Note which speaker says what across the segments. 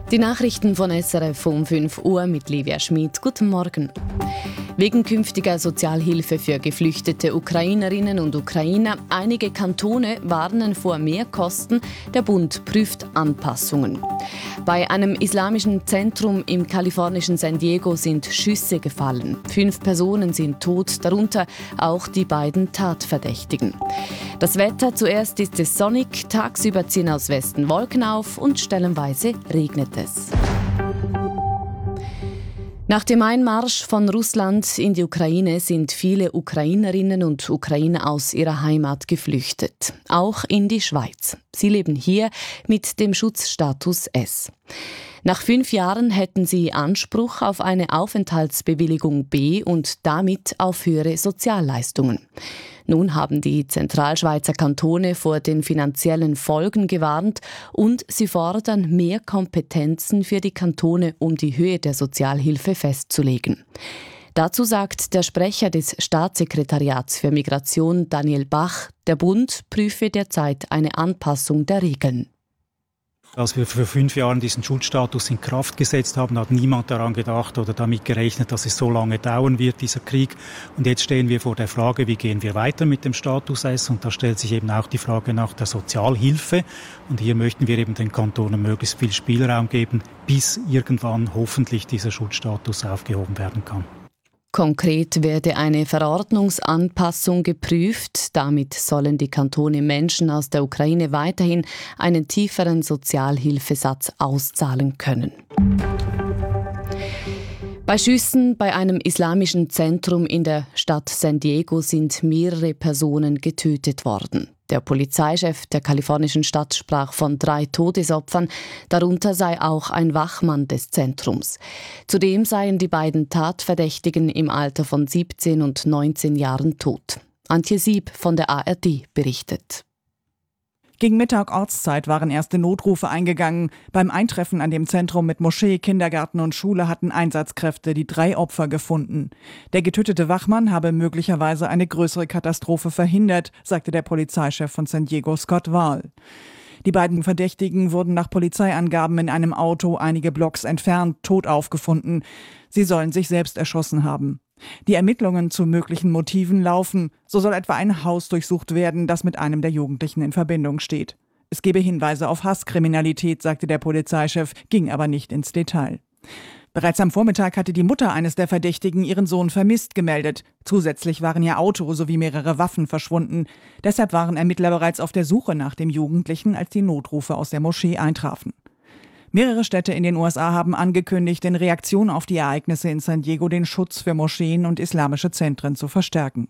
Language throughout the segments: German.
Speaker 1: Die Nachrichten von SRF um 5 Uhr mit Livia Schmid. Guten Morgen. Wegen künftiger Sozialhilfe für geflüchtete Ukrainerinnen und Ukrainer. Einige Kantone warnen vor Mehrkosten. Der Bund prüft Anpassungen. Bei einem islamischen Zentrum im kalifornischen San Diego sind Schüsse gefallen. 5 Personen sind tot, darunter auch die beiden Tatverdächtigen. Das Wetter: zuerst ist es sonnig, tagsüber ziehen aus Westen Wolken auf und stellenweise regnet es. Nach dem Einmarsch von Russland in die Ukraine sind viele Ukrainerinnen und Ukrainer aus ihrer Heimat geflüchtet, auch in die Schweiz. Sie leben hier mit dem Schutzstatus S. Nach 5 Jahren hätten sie Anspruch auf eine Aufenthaltsbewilligung B und damit auf höhere Sozialleistungen. Nun haben die Zentralschweizer Kantone vor den finanziellen Folgen gewarnt und sie fordern mehr Kompetenzen für die Kantone, um die Höhe der Sozialhilfe festzulegen. Dazu sagt der Sprecher des Staatssekretariats für Migration, Daniel Bach, der Bund prüfe derzeit eine Anpassung der Regeln.
Speaker 2: Als wir vor 5 Jahren diesen Schutzstatus in Kraft gesetzt haben, hat niemand daran gedacht oder damit gerechnet, dass es so lange dauern wird, dieser Krieg. Und jetzt stehen wir vor der Frage, wie gehen wir weiter mit dem Status S? Und da stellt sich eben auch die Frage nach der Sozialhilfe. Und hier möchten wir eben den Kantonen möglichst viel Spielraum geben, bis irgendwann hoffentlich dieser Schutzstatus aufgehoben werden kann.
Speaker 1: Konkret werde eine Verordnungsanpassung geprüft. Damit sollen die Kantone Menschen aus der Ukraine weiterhin einen tieferen Sozialhilfesatz auszahlen können. Bei Schüssen bei einem islamischen Zentrum in der Stadt San Diego sind mehrere Personen getötet worden. Der Polizeichef der kalifornischen Stadt sprach von 3 Todesopfern, darunter sei auch ein Wachmann des Zentrums. Zudem seien die beiden Tatverdächtigen im Alter von 17 und 19 Jahren tot. Antje Sieb von der ARD berichtet.
Speaker 3: Gegen Mittag Ortszeit waren erste Notrufe eingegangen. Beim Eintreffen an dem Zentrum mit Moschee, Kindergarten und Schule hatten Einsatzkräfte die 3 Opfer gefunden. Der getötete Wachmann habe möglicherweise eine größere Katastrophe verhindert, sagte der Polizeichef von San Diego, Scott Wahl. Die beiden Verdächtigen wurden nach Polizeiangaben in einem Auto einige Blocks entfernt tot aufgefunden. Sie sollen sich selbst erschossen haben. Die Ermittlungen zu möglichen Motiven laufen. So soll etwa ein Haus durchsucht werden, das mit einem der Jugendlichen in Verbindung steht. Es gebe Hinweise auf Hasskriminalität, sagte der Polizeichef, ging aber nicht ins Detail. Bereits am Vormittag hatte die Mutter eines der Verdächtigen ihren Sohn vermisst gemeldet. Zusätzlich waren ihr Auto sowie mehrere Waffen verschwunden. Deshalb waren Ermittler bereits auf der Suche nach dem Jugendlichen, als die Notrufe aus der Moschee eintrafen. Mehrere Städte in den USA haben angekündigt, in Reaktion auf die Ereignisse in San Diego den Schutz für Moscheen und islamische Zentren zu verstärken.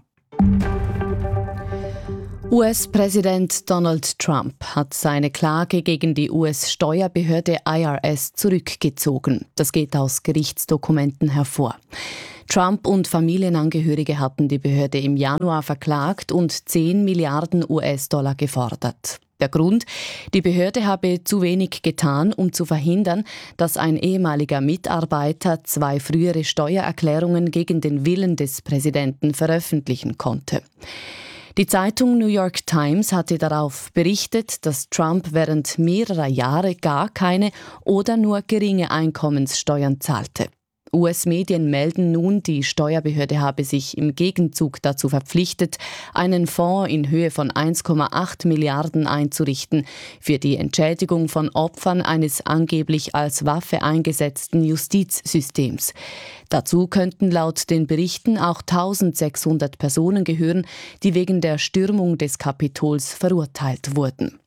Speaker 1: US-Präsident Donald Trump hat seine Klage gegen die US-Steuerbehörde IRS zurückgezogen. Das geht aus Gerichtsdokumenten hervor. Trump und Familienangehörige hatten die Behörde im Januar verklagt und 10 Milliarden US-Dollar gefordert. Der Grund: die Behörde habe zu wenig getan, um zu verhindern, dass ein ehemaliger Mitarbeiter 2 frühere Steuererklärungen gegen den Willen des Präsidenten veröffentlichen konnte. Die Zeitung New York Times hatte darauf berichtet, dass Trump während mehrerer Jahre gar keine oder nur geringe Einkommenssteuern zahlte. US-Medien melden nun, die Steuerbehörde habe sich im Gegenzug dazu verpflichtet, einen Fonds in Höhe von 1,8 Milliarden einzurichten für die Entschädigung von Opfern eines angeblich als Waffe eingesetzten Justizsystems. Dazu könnten laut den Berichten auch 1600 Personen gehören, die wegen der Stürmung des Kapitols verurteilt wurden.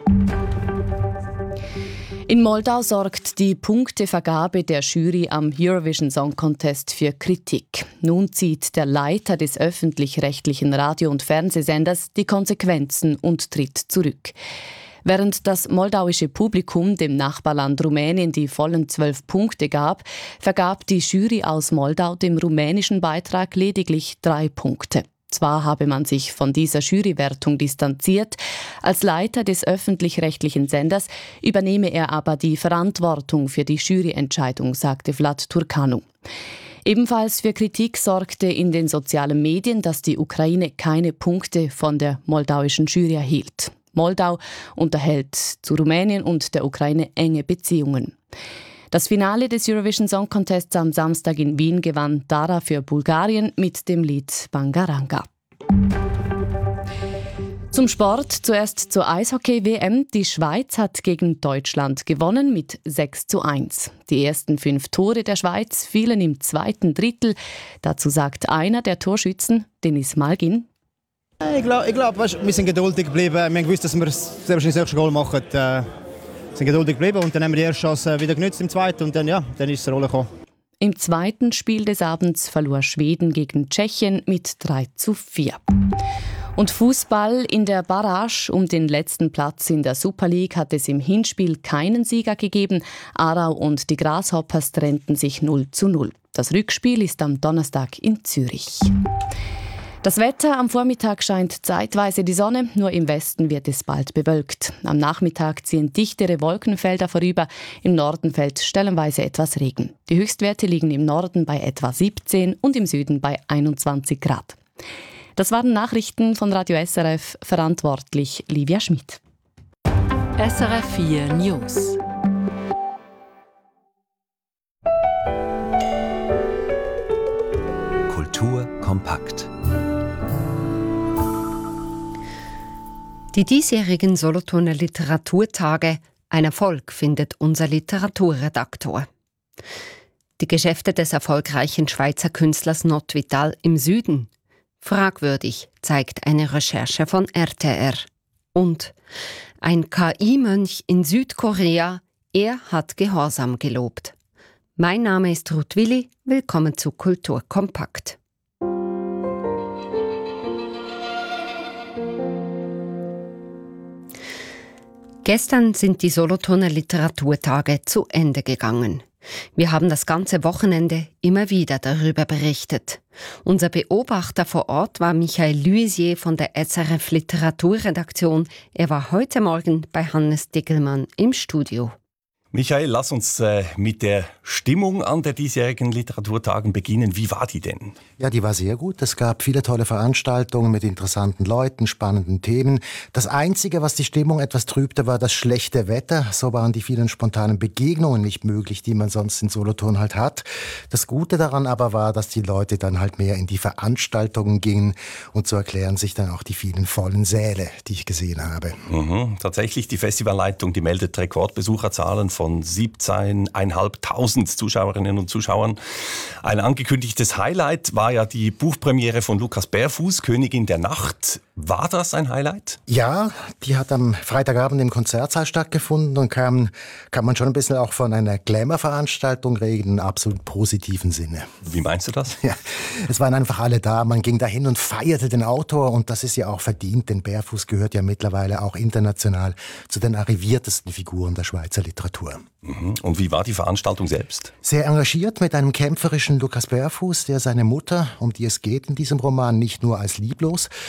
Speaker 1: In Moldau sorgt die Punktevergabe der Jury am Eurovision Song Contest für Kritik. Nun zieht der Leiter des öffentlich-rechtlichen Radio- und Fernsehsenders die Konsequenzen und tritt zurück. Während das moldauische Publikum dem Nachbarland Rumänien die vollen 12 Punkte gab, vergab die Jury aus Moldau dem rumänischen Beitrag lediglich 3 Punkte. Zwar habe man sich von dieser Jurywertung distanziert, als Leiter des öffentlich-rechtlichen Senders übernehme er aber die Verantwortung für die Juryentscheidung, sagte Vlad Turcanu. Ebenfalls für Kritik sorgte in den sozialen Medien, dass die Ukraine keine Punkte von der moldauischen Jury erhielt. Moldau unterhält zu Rumänien und der Ukraine enge Beziehungen. Das Finale des Eurovision Song Contests am Samstag in Wien gewann Dara für Bulgarien mit dem Lied Bangaranga. Zum Sport, zuerst zur Eishockey-WM. Die Schweiz hat gegen Deutschland gewonnen mit 6:1. Die ersten 5 Tore der Schweiz fielen im zweiten Drittel. Dazu sagt einer der Torschützen, Denis Malgin:
Speaker 4: Ich glaube, wir sind geduldig geblieben. Wir haben gewusst, dass wir sehr wahrscheinlich das erste Goal machen. Sind geduldig geblieben und dann haben wir die erste Chance wieder genutzt im zweiten und dann ist es zur Rolle gekommen.
Speaker 1: Im zweiten Spiel des Abends verlor Schweden gegen Tschechien mit 3:4. Und Fußball: In der Barrage um den letzten Platz in der Super League hat es im Hinspiel keinen Sieger gegeben. Aarau und die Grasshoppers trennten sich 0:0. Das Rückspiel ist am Donnerstag in Zürich. Das Wetter: Am Vormittag scheint zeitweise die Sonne, nur im Westen wird es bald bewölkt. Am Nachmittag ziehen dichtere Wolkenfelder vorüber, im Norden fällt stellenweise etwas Regen. Die Höchstwerte liegen im Norden bei etwa 17 und im Süden bei 21 Grad. Das waren Nachrichten von Radio SRF, verantwortlich Livia Schmidt.
Speaker 5: SRF 4 News.
Speaker 6: Kultur kompakt.
Speaker 7: Die diesjährigen Solothurner Literaturtage, ein Erfolg, findet unser Literaturredaktor. Die Geschäfte des erfolgreichen Schweizer Künstlers Not Vital im Süden. Fragwürdig, zeigt eine Recherche von RTR. Und ein KI-Mönch in Südkorea, er hat Gehorsam gelobt. Mein Name ist Ruth Willi, willkommen zu Kultur kompakt. Gestern sind die Solothurner Literaturtage zu Ende gegangen. Wir haben das ganze Wochenende immer wieder darüber berichtet. Unser Beobachter vor Ort war Michael Luisier von der SRF Literaturredaktion. Er war heute Morgen bei Hannes Dickelmann im Studio.
Speaker 6: Michael, lass uns mit der Stimmung an der diesjährigen Literaturtagen beginnen. Wie war die denn?
Speaker 8: Ja, die war sehr gut. Es gab viele tolle Veranstaltungen mit interessanten Leuten, spannenden Themen. Das Einzige, was die Stimmung etwas trübte, war das schlechte Wetter. So waren die vielen spontanen Begegnungen nicht möglich, die man sonst in Solothurn halt hat. Das Gute daran aber war, dass die Leute dann halt mehr in die Veranstaltungen gingen und so erklären sich dann auch die vielen vollen Säle, die ich gesehen habe.
Speaker 6: Tatsächlich, die Festivalleitung, die meldet Rekordbesucherzahlen von 17.500 Zuschauerinnen und Zuschauern. Ein angekündigtes Highlight war ja die Buchpremiere von Lukas Bärfuß, Königin der Nacht. War das ein Highlight?
Speaker 8: Ja, die hat am Freitagabend im Konzertsaal stattgefunden und kann man schon ein bisschen auch von einer Glamour-Veranstaltung reden, in absolut positiven Sinne.
Speaker 6: Wie meinst du das?
Speaker 8: Ja, es waren einfach alle da, man ging dahin und feierte den Autor und das ist ja auch verdient, denn Bärfuß gehört ja mittlerweile auch international zu den arriviertesten Figuren der Schweizer Literatur.
Speaker 6: Und wie war die Veranstaltung selbst?
Speaker 8: Sehr engagiert mit einem kämpferischen Lukas Bärfuß, der seine Mutter, um die es geht in diesem Roman, nicht nur als lieblos,